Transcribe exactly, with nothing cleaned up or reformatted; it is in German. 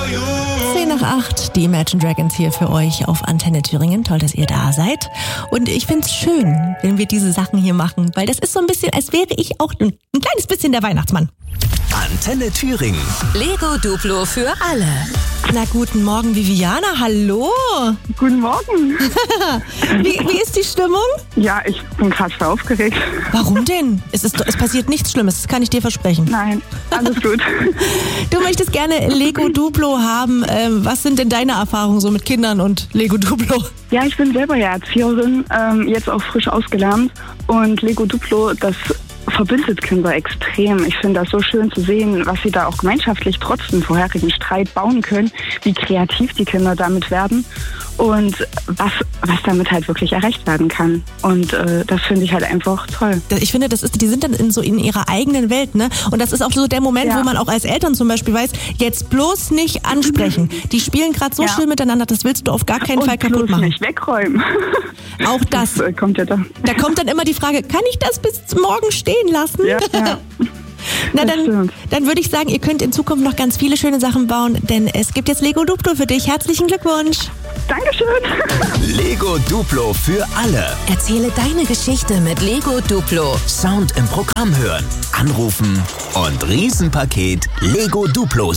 zehn nach acht, die Imagine Dragons hier für euch auf Antenne Thüringen. Toll, dass ihr da seid. Und ich find's schön, wenn wir diese Sachen hier machen, weil das ist so ein bisschen, als wäre ich auch ein, ein kleines bisschen der Weihnachtsmann. Antenne Thüringen. Lego Duplo für alle. Na, guten Morgen, Viviana. Hallo. Guten Morgen. wie, wie ist die Stimmung? Ja, ich bin krass aufgeregt. Warum denn? Es, ist, es passiert nichts Schlimmes, das kann ich dir versprechen. Nein, alles gut. Du möchtest gerne Lego Duplo haben. Ähm, was sind denn deine Erfahrungen so mit Kindern und Lego Duplo? Ja, ich bin selber ja Erzieherin, ähm, jetzt auch frisch ausgelernt. Und Lego Duplo, das verbindet Kinder extrem. Ich finde das so schön zu sehen, was sie da auch gemeinschaftlich trotz dem vorherigen Streit bauen können, wie kreativ die Kinder damit werden und was, was damit halt wirklich erreicht werden kann. Und äh, das finde ich halt einfach toll. Ich finde, das ist, die sind dann in so in ihrer eigenen Welt, ne? Und das ist auch so der Moment, ja. wo man auch als Eltern zum Beispiel weiß, jetzt bloß nicht ansprechen. Die spielen gerade so ja. schön miteinander, das willst du auf gar keinen und Fall kaputt bloß machen. Nicht wegräumen. Auch das. das äh, kommt ja da. Da kommt dann immer die Frage, kann ich das bis morgen stehen lassen? Ja, ja. Na, dann, dann würde ich sagen, ihr könnt in Zukunft noch ganz viele schöne Sachen bauen, denn es gibt jetzt Lego Duplo für dich. Herzlichen Glückwunsch. Dankeschön. Lego Duplo für alle. Erzähle deine Geschichte mit Lego Duplo. Sound im Programm hören, anrufen und Riesenpaket Lego Duplo